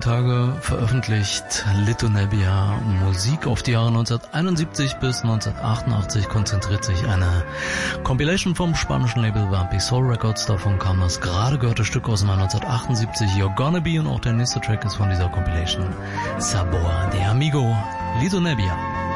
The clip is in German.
Tage veröffentlicht Lito Nebbia Musik auf die Jahre 1971 bis 1988, konzentriert sich eine Compilation vom spanischen Label Vampy Soul Records. Davon kam das gerade gehörte Stück aus dem Jahr 1978, You're Gonna Be, und auch der nächste Track ist von dieser Compilation, Sabor de Amigo, Lito Nebbia.